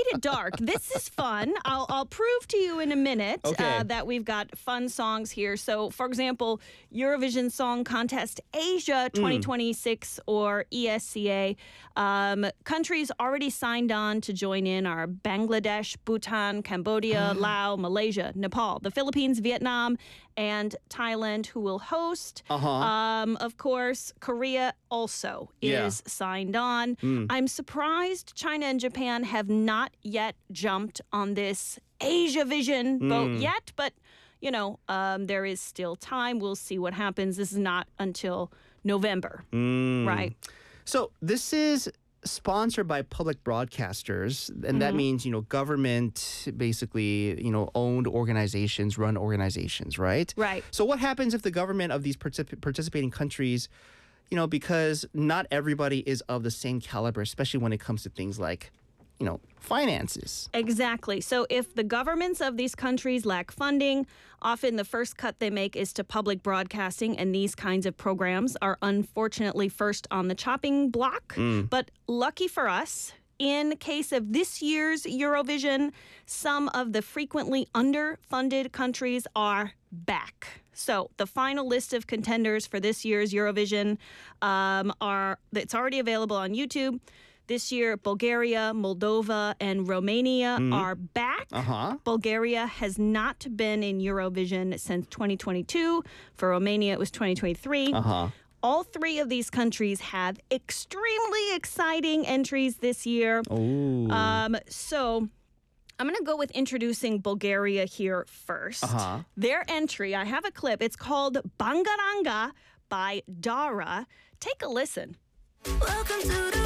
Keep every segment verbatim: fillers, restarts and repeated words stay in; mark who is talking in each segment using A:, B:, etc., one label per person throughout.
A: it dark. This is fun. I'll, I'll prove to you in a minute
B: Okay.
A: uh, that we've got fun songs here. So, for example, Eurovision Song Contest Asia twenty twenty-six or E S C A. Um, countries already signed on to join in are Bangladesh, Bhutan, Cambodia, Laos, Malaysia, Nepal, the Philippines, Vietnam, and Thailand, who will host.
B: Uh-huh.
A: Um, of course, Korea also
B: Yeah.
A: is signed on. I'm surprised China and Japan have not yet jumped on this Asia Vision boat yet, but you know, um, there is still time. We'll see what happens. This is not until November, right?
B: So this is sponsored by public broadcasters, and that means, you know, government basically, you know, owned organizations, run organizations, right?
A: Right.
B: So what happens if the government of these particip- participating countries, you know, because not everybody is of the same caliber, especially when it comes to things like, you know, finances.
A: Exactly. So if the governments of these countries lack funding, often the first cut they make is to public broadcasting, and these kinds of programs are unfortunately first on the chopping block. But lucky for us, in case of this year's Eurovision, some of the frequently underfunded countries are back. So the final list of contenders for this year's Eurovision um, are, it's already available on YouTube. This year, Bulgaria, Moldova, and Romania are back.
B: Uh-huh.
A: Bulgaria has not been in Eurovision since twenty twenty-two. For Romania, it was twenty twenty-three.
B: Uh-huh.
A: All three of these countries have extremely exciting entries this year.
B: Ooh.
A: Um, so I'm going to go with introducing Bulgaria here first.
B: Uh-huh.
A: Their entry, I have a clip. It's called Bangaranga by Dara. Take a listen.
C: Welcome to the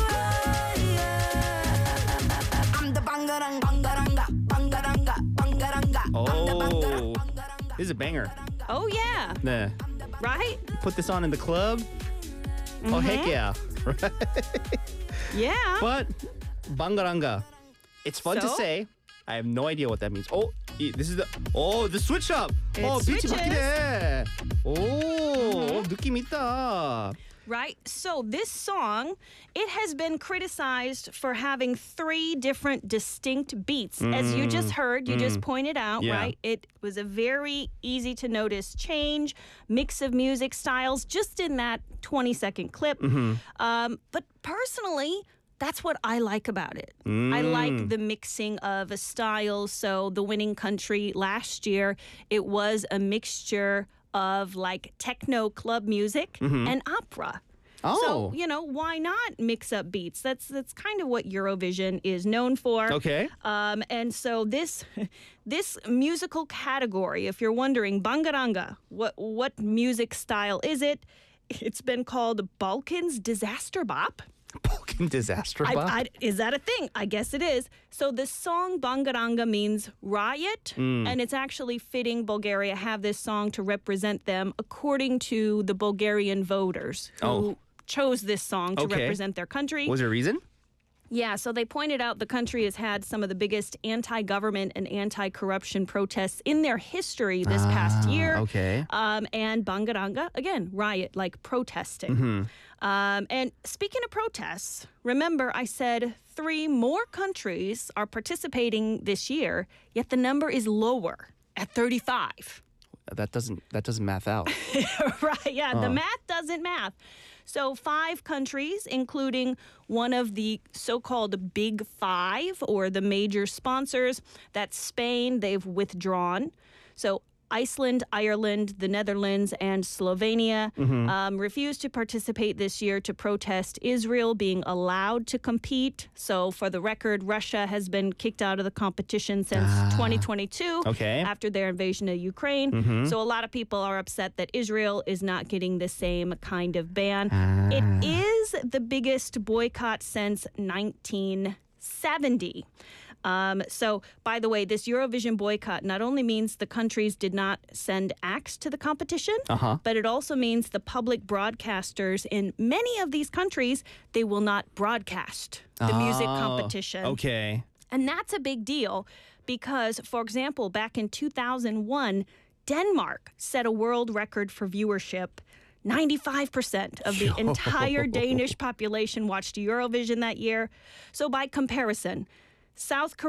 C: riot. I'm the bangarang, bangaranga, bangaranga, bangaranga. I'm the
B: Oh.
C: bangarang, bangaranga.
B: This is a banger.
A: Oh, yeah.
B: Nah.
A: Right?
B: Put this on in the club. Oh, heck yeah.
A: Yeah.
B: But bangaranga. It's fun to
A: So?
B: say. I have no idea what that means. Oh, 이- this is the oh the switch up.
A: It
B: 어 빛이
A: switches.
B: 바뀌네. 오, 오 느낌 있다.
A: Right? So this song, it has been criticized for having three different distinct beats. As you just heard, you just pointed out,
B: Yeah.
A: right? It was a very easy to notice change, mix of music styles, just in that twenty second clip. Um, but personally, that's what I like about it. I like the mixing of a style. So the winning country last year, it was a mixture of like techno club music and opera.
B: Oh.
A: So, you know, why not mix up beats? That's that's kind of what Eurovision is known for.
B: Okay.
A: Um, and so this this musical category, if you're wondering, Bangaranga, what what music style is it? It's been called Balkans Disaster Bop.
B: Balkan disaster
A: I,
B: bop.
A: I, is that a thing? I guess it is. So the song Bangaranga means riot,
B: Mm.
A: and it's actually fitting Bulgaria have this song to represent them according to the Bulgarian voters who
B: Oh.
A: chose this song to
B: Okay.
A: represent their country.
B: Was there a reason?
A: Yeah, so they pointed out the country has had some of the biggest anti-government and anti-corruption protests in their history this past year.
B: Okay.
A: Um, and Bangaranga, again, riot, like protesting.
B: Mm-hmm.
A: Um, and speaking of protests, remember I said three more countries are participating this year, yet the number is lower at thirty-five.
B: That doesn't that doesn't math out.
A: Right, yeah, the math doesn't math. So five countries, including one of the so-called Big Five or the major sponsors, that's Spain, they've withdrawn. So Iceland, Ireland, the Netherlands, and Slovenia um, refused to participate this year to protest Israel being allowed to compete. So for the record, Russia has been kicked out of the competition since twenty twenty-two
B: Okay.
A: after their invasion of Ukraine. So a lot of people are upset that Israel is not getting the same kind of ban. It is the biggest boycott since nineteen seventy. Um, so, by the way, this Eurovision boycott not only means the countries did not send acts to the competition,
B: Uh-huh.
A: but it also means the public broadcasters in many of these countries, they will not broadcast the music
B: Oh,
A: competition.
B: Okay.
A: And that's a big deal because, for example, back in two thousand one, Denmark set a world record for viewership. ninety-five percent of the entire Danish population watched Eurovision that year. So by comparison, South Korea